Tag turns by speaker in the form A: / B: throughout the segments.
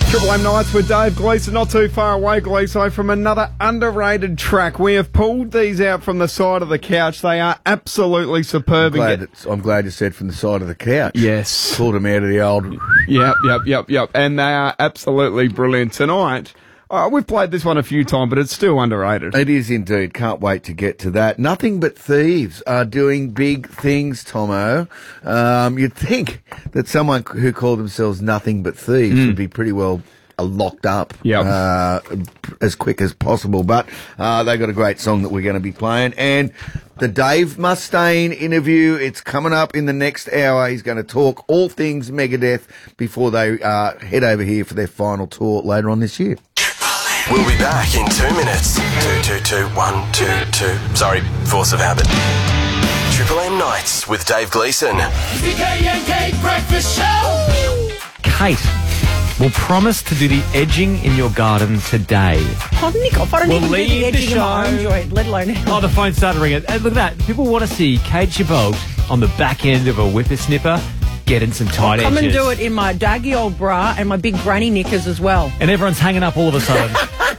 A: Triple M Nights with Dave Gleeson, not too far away, Gleeson, from another underrated track. We have pulled these out from the side of the couch. They are absolutely superb.
B: I'm glad you said from the side of the couch.
A: Yes.
B: Pulled them out of the old...
A: Yep. And they are absolutely brilliant. Tonight, we've played this one a few times, but it's still underrated.
B: It is indeed. Can't wait to get to that. Nothing But Thieves are doing big things, Tomo. You'd think that someone who called themselves Nothing But Thieves would be pretty well locked up as quick as possible. But they got a great song that we're going to be playing. And the Dave Mustaine interview, it's coming up in the next hour. He's going to talk all things Megadeth before they head over here for their final tour later on this year.
C: We'll be back in 2 minutes. 2, 2, 2, 1, 2, 2. Sorry, force of habit. Triple M Nights with Dave Gleeson.
D: Kate Breakfast Show.
E: Kate will promise to do the edging in your garden today.
F: Oh, Nick off. I don't even do the edging in my own joint, let alone...
E: Oh, the phone started ringing. And look at that. People want to see Kate Chabot on the back end of a whippersnipper getting some tight edges.
F: Come and do it in my daggy old bra and my big granny knickers as well.
E: And everyone's hanging up all of a sudden.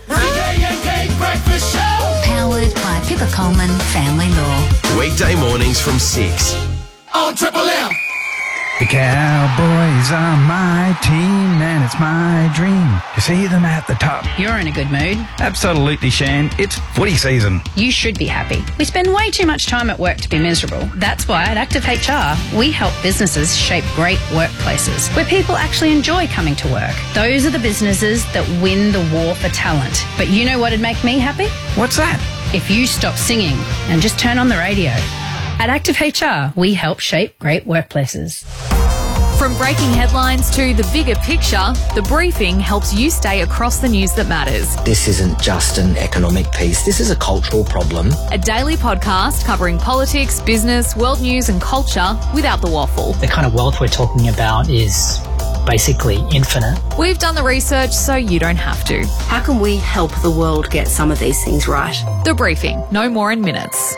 G: Powered by Pippa Coleman Family Law.
C: Weekday mornings from 6.
D: On Triple M.
H: The Cowboys are my team, and it's my dream to see them at the top.
I: You're in a good mood.
H: Absolutely, Shan. It's footy season.
I: You should be happy. We spend way too much time at work to be miserable. That's why at Active HR, we help businesses shape great workplaces where people actually enjoy coming to work. Those are the businesses that win the war for talent. But you know what'd make me happy?
H: What's that?
I: If you stop singing and just turn on the radio. At Active HR, we help shape great workplaces.
J: From breaking headlines to the bigger picture, The Briefing helps you stay across the news that matters.
K: This isn't just an economic piece. This is a cultural problem.
J: A daily podcast covering politics, business, world news and culture without the waffle.
L: The kind of wealth we're talking about is basically infinite.
J: We've done the research so you don't have to.
M: How can we help the world get some of these things right?
J: The Briefing, no more in minutes.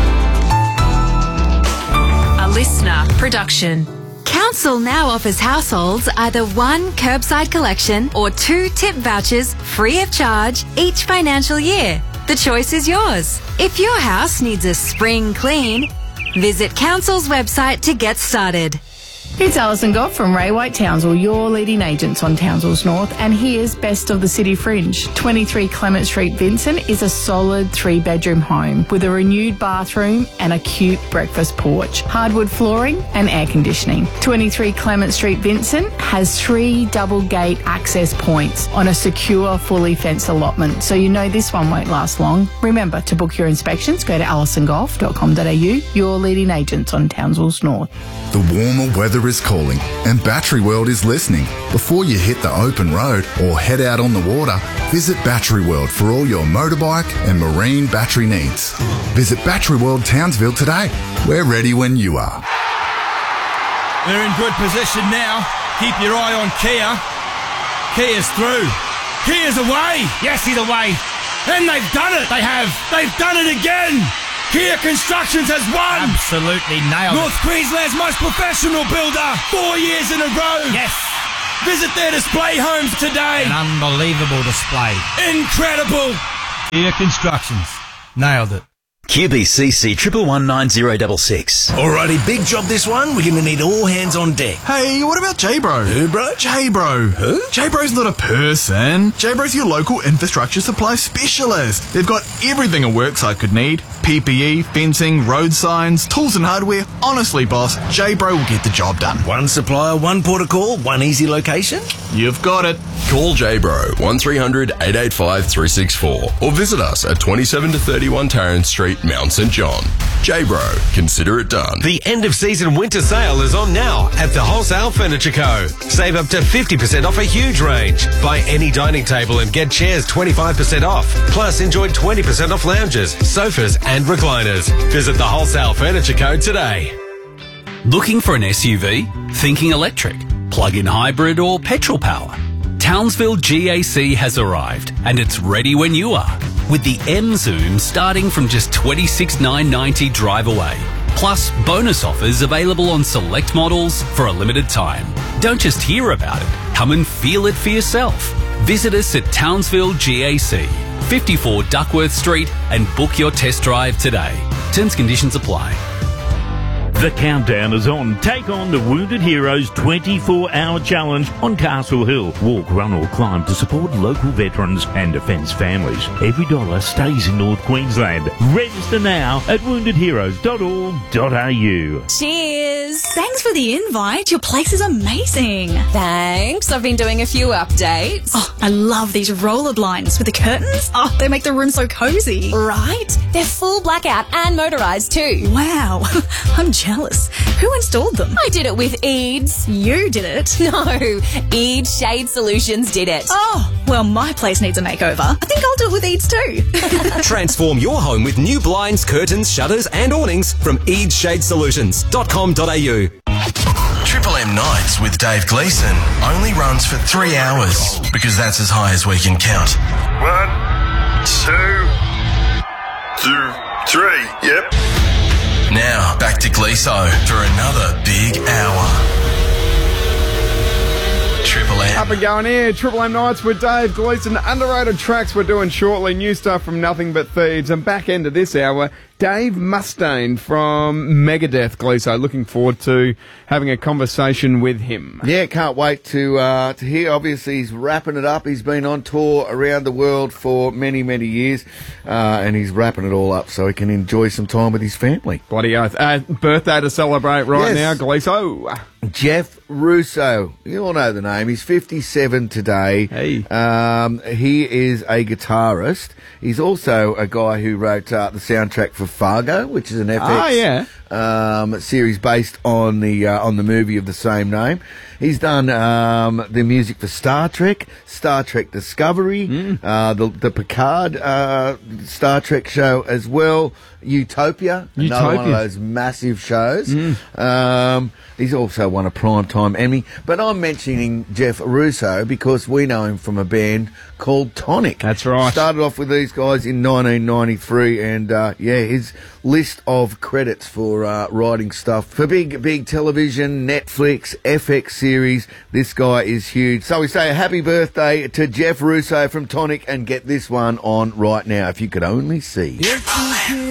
J: A listener production.
N: Council now offers households either 1 curbside collection or 2 tip vouchers free of charge each financial year. The choice is yours. If your house needs a spring clean, visit Council's website to get started.
O: It's Alison Goff from Ray White Townsville, your leading agents on Townsville's North, and here's Best of the City Fringe. 23 Clement Street, Vincent is a solid 3-bedroom home with a renewed bathroom and a cute breakfast porch, hardwood flooring and air conditioning. 23 Clement Street, Vincent has 3 double gate access points on a secure, fully fenced allotment, so you know this one won't last long. Remember, to book your inspections, go to alisongolf.com.au, your leading agents on Townsville's North.
P: The warmer weather is calling and Battery World is listening. Before you hit the open road or head out on the water, visit Battery World for all your motorbike and marine battery needs. Visit Battery World Townsville today. We're ready when you are.
Q: They're in good position now. Keep your eye on Kia. Kia's through. Kia's away. Yes, he's away. And they've done it. They have. They've done it again. Kia Constructions has won!
R: Absolutely nailed
Q: North Queensland's most professional builder, 4 years in a row!
R: Yes!
Q: Visit their display homes today!
R: An unbelievable display.
Q: Incredible!
R: Kia Constructions. Nailed it.
C: QBCC 1119066.
S: Alrighty, big job this one. We're going to need all hands on deck.
T: Hey, what about J-Bro?
S: Who, bro?
T: J-Bro.
S: Who?
T: J-Bro's not a person. J-Bro's your local infrastructure supply specialist. They've got everything a worksite could need. PPE, fencing, road signs, tools and hardware. Honestly, boss, J-Bro will get the job done.
S: One supplier, one port of call, one easy location.
T: You've got it.
D: Call J-Bro 1300 885 364 or visit us at 27 to 31 Tarrant Street, Mount St John. J-Bro, consider it done.
C: The end of season winter sale is on now at the Wholesale Furniture Co. Save up to 50% off a huge range. Buy any dining table and get chairs 25% off. Plus enjoy 20% off lounges, sofas and recliners. Visit the Wholesale Furniture Co. today.
E: Looking for an SUV? Thinking electric, plug-in hybrid or petrol power? Townsville GAC has arrived and it's ready when you are. With the M Zoom starting from just $26,990 drive away. Plus, bonus offers available on select models for a limited time. Don't just hear about it, come and feel it for yourself. Visit us at Townsville GAC, 54 Duckworth Street, and book your test drive today. Terms and conditions apply.
U: The countdown is on. Take on the Wounded Heroes 24-hour challenge on Castle Hill. Walk, run or climb to support local veterans and defence families. Every dollar stays in North Queensland. Register now at woundedheroes.org.au.
V: Cheers! Thanks for the invite. Your place is amazing.
W: Thanks. I've been doing a few updates.
V: Oh, I love these roller blinds with the curtains. Oh, they make the room so cozy.
W: Right? They're full blackout and motorised too.
V: Wow. I'm jealous. Who installed them?
W: I did it with Eads.
V: You did it?
W: No, Eads Shade Solutions did it.
V: Oh, well, my place needs a makeover. I think I'll do it with Eads too.
X: Transform your home with new blinds, curtains, shutters and awnings from eadshadesolutions.com.au.
D: Triple M Nights with Dave Gleeson only runs for 3 hours because that's as high as we can count.
Y: 1, 2, 3, yep.
D: Now, back to Gleeso for another big hour. Triple M.
A: Up and going here, Triple M Nights with Dave Gleeson. Underrated tracks we're doing shortly. New stuff from Nothing But Thieves. And back end of this hour, Dave Mustaine from Megadeth, Gleeso. Looking forward to having a conversation with him.
B: Yeah, can't wait to hear. Obviously, he's wrapping it up. He's been on tour around the world for many, many years, and he's wrapping it all up so he can enjoy some time with his family.
A: Bloody oath. Birthday to celebrate right now, Gleeso.
B: Jeff Russo. You all know the name. He's 57 today.
A: Hey.
B: He is a guitarist. He's also a guy who wrote the soundtrack for Fargo, which is an FX series based on the movie of the same name. He's done the music for Star Trek Discovery, the Picard Star Trek show as well, Utopia, another one of those massive shows. He's also won a Primetime Emmy. But I'm mentioning Jeff Russo because we know him from a band called Tonic.
A: That's right.
B: Started off with these guys in 1993, and his list of credits for writing stuff for big television, Netflix, FX series. This guy is huge. So we say a happy birthday to Jeff Russo from Tonic and get this one on right now. If you could only see.